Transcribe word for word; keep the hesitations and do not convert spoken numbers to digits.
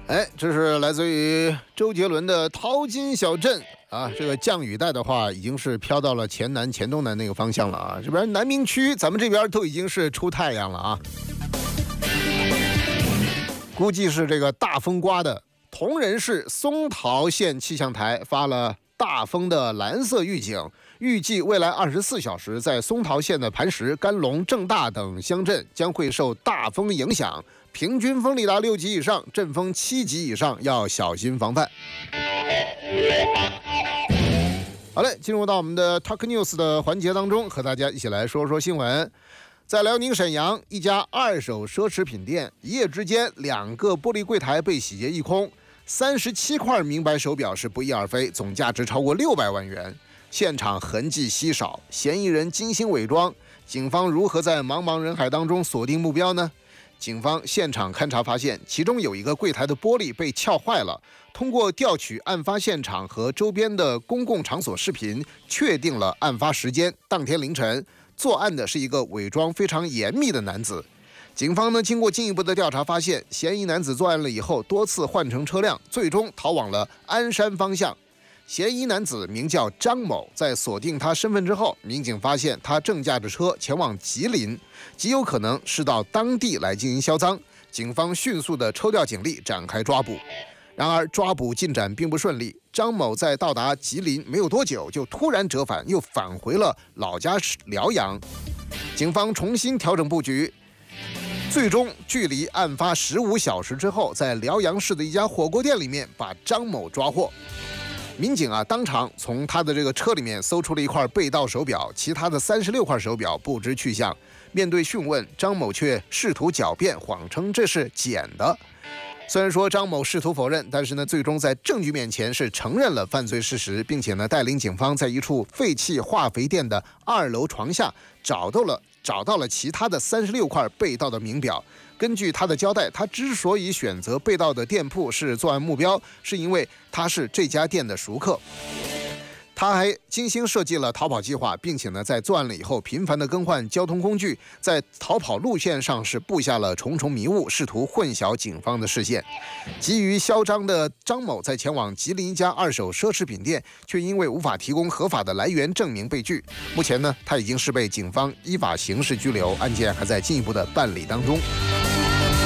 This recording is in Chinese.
哎，这是来自于周杰伦的《淘金小镇》啊。这个降雨带的话，已经是飘到了黔南、黔东南那个方向了啊。这边南明区，咱们这边都已经是出太阳了啊。估计是这个大风刮的。铜仁市松桃县气象台发了大风的蓝色预警，预计未来二十四小时，在松桃县的磐石、甘龙、正大等乡镇将会受大风影响，平均风力达六级以上，阵风七级以上，要小心防范。好嘞，进入到我们的 Talk News 的环节当中，和大家一起来说说新闻。在辽宁沈阳，一家二手奢侈品店，一夜之间，两个玻璃柜台被洗劫一空，三十七块名白手表是不翼而飞，总价值超过六百万元。现场痕迹稀少，嫌疑人精心伪装，警方如何在茫茫人海当中锁定目标呢？警方现场勘查发现，其中有一个柜台的玻璃被撬坏了。通过调取案发现场和周边的公共场所视频，确定了案发时间，当天凌晨。作案的是一个伪装非常严密的男子。警方呢，经过进一步的调查发现，嫌疑男子作案了以后多次换乘车辆，最终逃往了鞍山方向。嫌疑男子名叫张某，在锁定他身份之后，民警发现他正驾着车前往吉林，极有可能是到当地来进行销赃。警方迅速的抽调警力展开抓捕。然而抓捕进展并不顺利，张某在到达吉林没有多久就突然折返，又返回了老家辽阳。警方重新调整布局，最终距离案发十五小时之后，在辽阳市的一家火锅店里面把张某抓获。民警啊，当场从他的这个车里面搜出了一块被盗手表，其他的三十六块手表不知去向。面对讯问，张某却试图狡辩，谎称这是捡的。虽然说张某试图否认，但是呢，最终在证据面前是承认了犯罪事实，并且呢，带领警方在一处废弃化肥店的二楼床下找到了找到了其他的三十六块被盗的名表。根据他的交代，他之所以选择被盗的店铺是作案目标，是因为他是这家店的熟客。他还精心设计了逃跑计划，并且呢，在作案了以后频繁的更换交通工具，在逃跑路线上是布下了重重迷雾，试图混淆警方的视线。急于嚣张的张某在前往吉林一家二手奢侈品店，却因为无法提供合法的来源证明被拒。目前呢，他已经是被警方依法刑事拘留，案件还在进一步的办理当中。